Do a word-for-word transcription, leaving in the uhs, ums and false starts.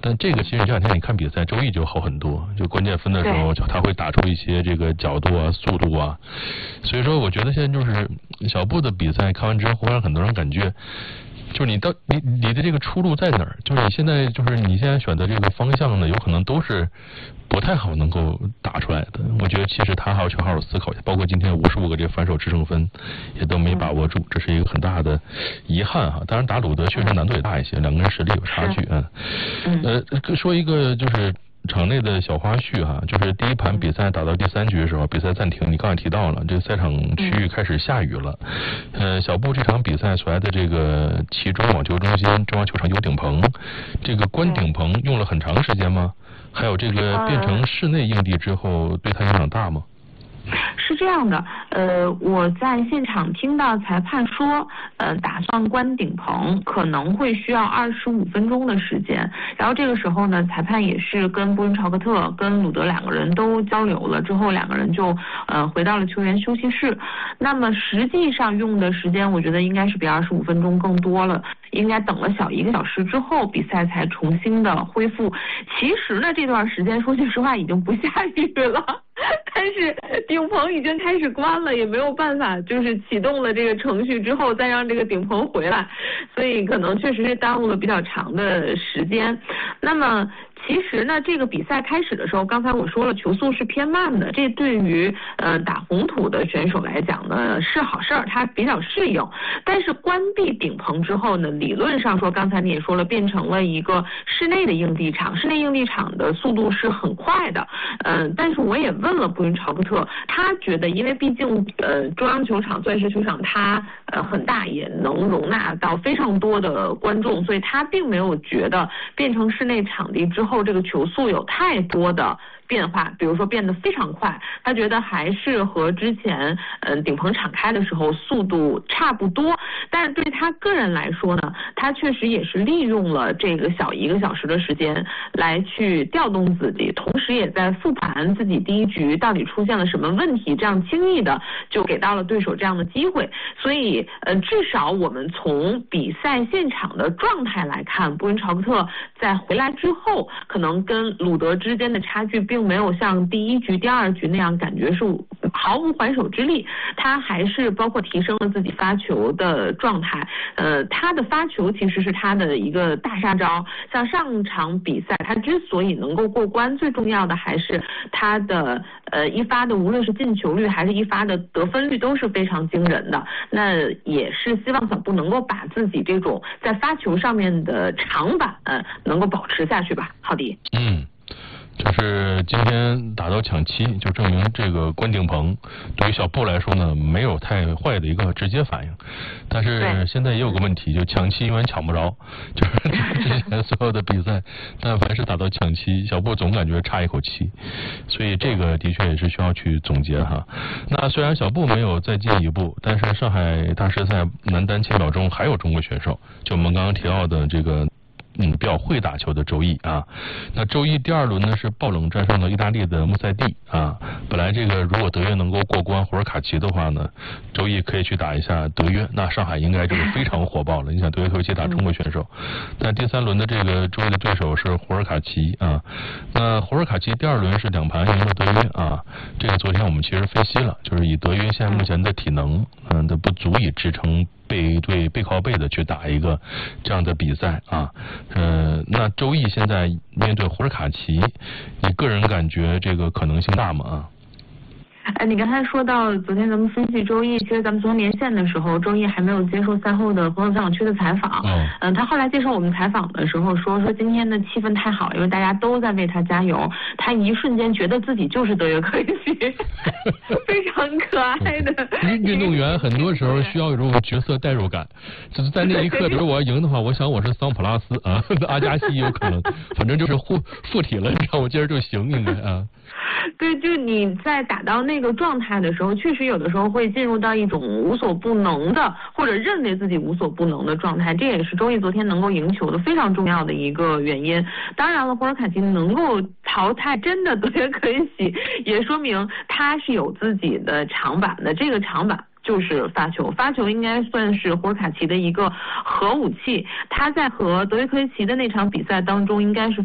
但这个其实这两天你看比赛，周易就好很多，就关键分的时候，他会打出一些这个角度啊、速度啊，所以说我觉得现在就是小布的比赛看完之后，会让很多人感觉。就是你到你你的这个出路在哪儿？就是你现在就是你现在选择这个方向呢，有可能都是不太好能够打出来的。我觉得其实他还要去好好思考一下，包括今天无数个这个反手制胜分也都没把握住，这是一个很大的遗憾哈。当然打鲁德确实难度也大一些，两个人实力有差距啊。呃，说一个就是场内的小花絮哈，就是第一盘比赛打到第三局的时候，比赛暂停。你刚才提到了，这个赛场区域开始下雨了。呃，小布这场比赛所在的这个其中网球中心中央球场有顶棚，这个关顶棚用了很长时间吗？还有这个变成室内硬地之后，对它影响大吗？ 是这样的，呃，我在现场听到裁判说，呃，打算关顶棚可能会需要二十五分钟的时间。然后这个时候呢，裁判也是跟布恩朝克特、跟鲁德两个人都交流了之后，两个人就呃回到了球员休息室。那么实际上用的时间，我觉得应该是比二十五分钟更多了。应该等了小一个小时之后，比赛才重新的恢复。其实呢，这段时间说句实话已经不下雨了。但是顶棚已经开始关了，也没有办法，就是启动了这个程序之后再让这个顶棚回来，所以可能确实是耽误了比较长的时间。那么其实呢，这个比赛开始的时候，刚才我说了，球速是偏慢的，这对于呃打红土的选手来讲呢是好事儿，它比较适应。但是关闭顶棚之后呢，理论上说，刚才你也说了，变成了一个室内的硬地场，室内硬地场的速度是很快的。嗯、呃，但是我也问了布恩朝克特，他觉得，因为毕竟呃中央球场、钻石球场它呃很大，也能容纳到非常多的观众，所以他并没有觉得变成室内场地之后，这个球速有太多的变化，比如说变得非常快，他觉得还是和之前嗯顶棚敞开的时候速度差不多。但是对他个人来说呢，他确实也是利用了这个小一个小时的时间来去调动自己，同时也在复盘自己第一局到底出现了什么问题，这样轻易的就给到了对手这样的机会。所以呃至少我们从比赛现场的状态来看，布恩朝克特在回来之后，可能跟鲁德之间的差距并没有像第一局、第二局那样感觉是毫无还手之力，他还是包括提升了自己发球的状态。呃，他的发球其实是他的一个大杀招。像上场比赛，他之所以能够过关，最重要的还是他的呃一发的，无论是进球率还是一发的得分率都是非常惊人的。那也是希望小布能够把自己这种在发球上面的长板呃能够保持下去吧。浩迪。 嗯。就是今天打到抢七，就证明这个关顶棚对于小布来说呢，没有太坏的一个直接反应。但是现在也有个问题，就抢七永远抢不着，就是之前所有的比赛，但凡是打到抢七，小布总感觉差一口气。所以这个的确也是需要去总结哈。那虽然小布没有再进一步，但是上海大师赛男单千秒中还有中国选手，就我们刚刚提到的这个。嗯，比较会打球的周易啊，那周易第二轮呢是爆冷战胜了意大利的穆塞蒂啊。本来这个如果德约能够过关胡尔卡奇的话呢，周易可以去打一下德约，那上海应该就是非常火爆了。你想德约可以去打中国选手，但第三轮的这个周易的对手是胡尔卡奇啊。那胡尔卡奇第二轮是两盘赢了德约啊，这个昨天我们其实分析了，就是以德约现在目前的体能，嗯，都不足以支撑背对背靠背的去打一个这样的比赛啊。呃，那周易现在面对胡尔卡奇，你个人感觉这个可能性大吗？啊？ 哎，你刚才说到昨天咱们分析周易，其实咱们昨天连线的时候，周易还没有接受赛后的朋友分享区的采访。嗯、呃，他后来接受我们采访的时候说，说今天的气氛太好，因为大家都在为他加油，他一瞬间觉得自己就是德约科维奇，非常可爱的。 运动员很多时候需要一种角色代入感，就是在那一刻，比如我要赢的话，我想我是桑普拉斯啊，阿加西有可能，反正就是附附体了，你让我今儿就行，应该啊。 对，就你在打到那个状态的时候，确实有的时候会进入到一种无所不能的，或者认为自己无所不能的状态，这也是周易昨天能够赢球的非常重要的一个原因。当然了，胡尔卡奇能够淘汰真的德约科维奇，也说明他是有自己的长板的，这个长板就是发球，发球应该算是胡尔卡奇的一个核武器。他在和德约科维奇的那场比赛当中，应该是